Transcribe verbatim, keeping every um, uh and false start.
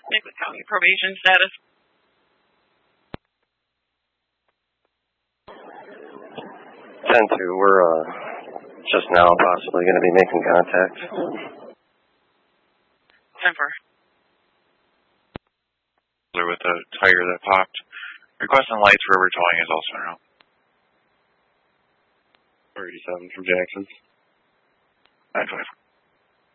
Maybe county probation status. ten two, we're uh, just now possibly going to be making contact. ten four. With the tire that popped. Requesting lights river towing is also now. four eighty-seven from Jackson. nine five.